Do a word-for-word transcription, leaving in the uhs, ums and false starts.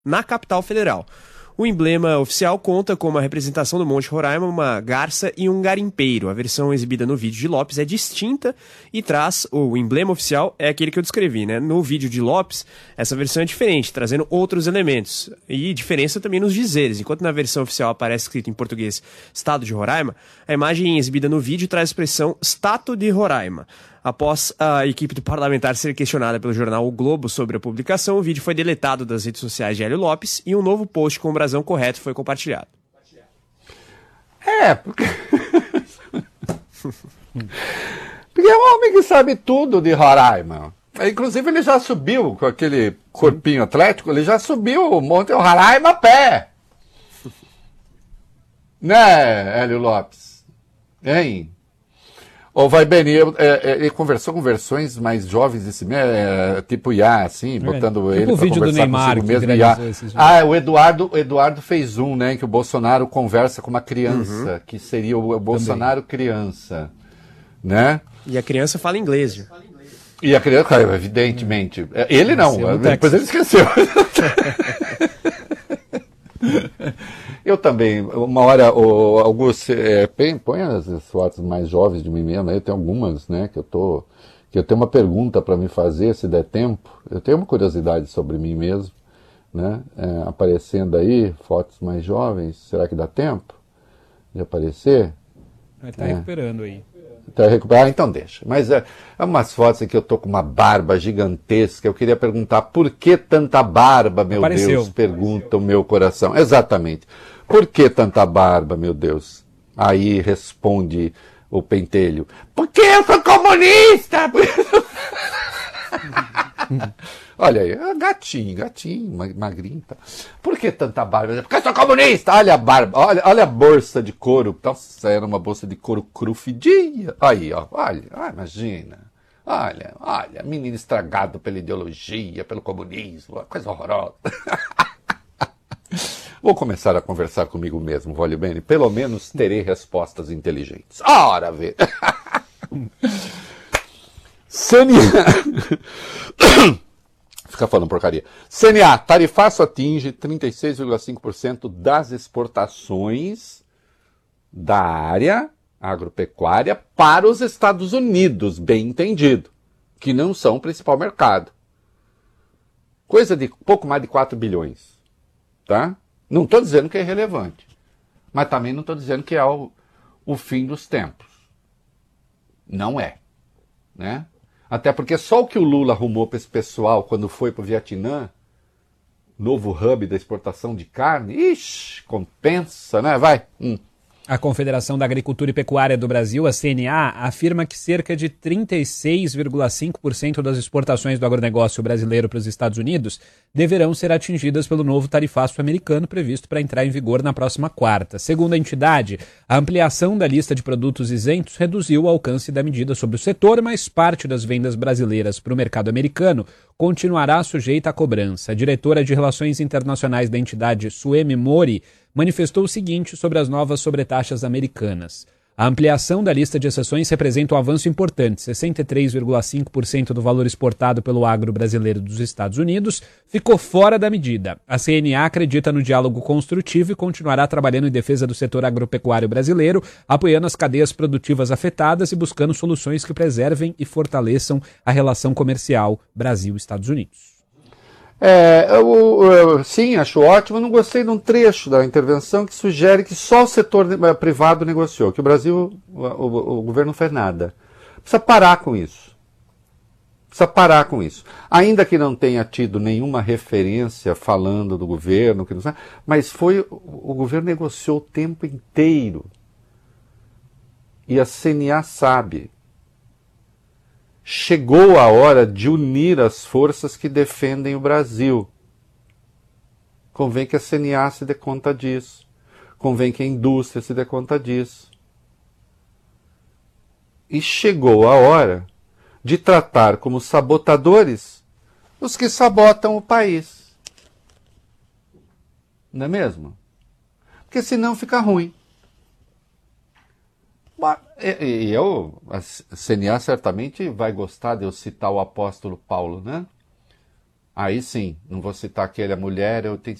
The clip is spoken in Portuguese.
na capital federal. O emblema oficial conta com uma representação do Monte Roraima, uma garça e um garimpeiro. A versão exibida no vídeo de Lopes é distinta e traz, o emblema oficial é aquele que eu descrevi, né? No vídeo de Lopes, essa versão é diferente, trazendo outros elementos. E diferença também nos dizeres. Enquanto na versão oficial aparece escrito em português Estado de Roraima, a imagem exibida no vídeo traz a expressão Stato de Roraima. Após a equipe do parlamentar ser questionada pelo jornal O Globo sobre a publicação, o vídeo foi deletado das redes sociais de Hélio Lopes e um novo post com o brasão correto foi compartilhado. É, porque... porque é um homem que sabe tudo de Roraima. Inclusive ele já subiu com aquele corpinho atlético, ele já subiu o Monte Roraima a pé. Né, Hélio Lopes? Hein? Ou vai bem, ele, ele conversou com versões mais jovens desse é, tipo Iá, assim, botando é, ele tipo para conversar do Neymar, consigo mesmo. Ah, o Eduardo, o Eduardo fez um, né, que o Bolsonaro conversa com uma criança, uhum. que seria o, o Bolsonaro Também. criança, né? E a criança fala inglês, viu? E a criança, evidentemente. Ele não, depois ele esqueceu. Eu também, uma hora, o Augusto, é, põe as fotos mais jovens de mim mesmo, eu tenho algumas, né, que eu tô, que eu tenho uma pergunta para me fazer, se der tempo, eu tenho uma curiosidade sobre mim mesmo, né, é, aparecendo aí, fotos mais jovens, será que dá tempo de aparecer? Está é. recuperando aí. Tá recuperar, ah, então deixa. Mas é, é umas fotos em que eu tô com uma barba gigantesca. Eu queria perguntar por que tanta barba, meu Apareceu. Deus? Pergunta o meu coração. Exatamente. Por que tanta barba, meu Deus? Aí responde o pentelho. Porque eu sou comunista! Olha aí, gatinho, gatinho, magrinho. Tá. Por que tanta barba? Porque eu sou comunista! Olha a barba, olha, olha a bolsa de couro. Nossa, era uma bolsa de couro cru fedia. Aí, ó, olha, ah, imagina. Olha, olha, menino estragado pela ideologia, pelo comunismo, coisa horrorosa. Vou começar a conversar comigo mesmo, vale bem? Pelo menos terei respostas inteligentes. Ora, vê. C N A. Fica falando porcaria. C N A, tarifaço atinge trinta e seis vírgula cinco por cento das exportações da área agropecuária para os Estados Unidos, bem entendido, que não são o principal mercado. Coisa de pouco mais de quatro bilhões. Tá? Não estou dizendo que é irrelevante, mas também não estou dizendo que é o, o fim dos tempos. Não é. Né? Até porque só o que o Lula arrumou para esse pessoal quando foi para o Vietnã, novo hub da exportação de carne, ixi, compensa, né? Vai. Hum. A Confederação da Agricultura e Pecuária do Brasil, a C N A, afirma que cerca de trinta e seis vírgula cinco por cento das exportações do agronegócio brasileiro para os Estados Unidos deverão ser atingidas pelo novo tarifaço americano previsto para entrar em vigor na próxima quarta. Segundo a entidade, a ampliação da lista de produtos isentos reduziu o alcance da medida sobre o setor, mas parte das vendas brasileiras para o mercado americano continuará sujeita à cobrança. A diretora de Relações Internacionais da entidade, Suemi Mori, manifestou o seguinte sobre as novas sobretaxas americanas. A ampliação da lista de exceções representa um avanço importante. sessenta e três vírgula cinco por cento do valor exportado pelo agro brasileiro dos Estados Unidos ficou fora da medida. A C N A acredita no diálogo construtivo e continuará trabalhando em defesa do setor agropecuário brasileiro, apoiando as cadeias produtivas afetadas e buscando soluções que preservem e fortaleçam a relação comercial Brasil-Estados Unidos. É, eu, eu, sim, acho ótimo. Eu não gostei de um trecho da intervenção que sugere que só o setor privado negociou, que o Brasil, o, o, o governo não fez nada. Precisa parar com isso. Precisa parar com isso. Ainda que não tenha tido nenhuma referência falando do governo, que não sabe, mas foi o, o governo negociou o tempo inteiro. E a C N A sabe. Chegou a hora de unir as forças que defendem o Brasil. Convém que a C N A se dê conta disso. Convém que a indústria se dê conta disso. E chegou a hora de tratar como sabotadores os que sabotam o país. Não é mesmo? Porque senão fica ruim. E eu, a C N A certamente vai gostar de eu citar o apóstolo Paulo, né? Aí sim, não vou citar aquele, a mulher, eu tenho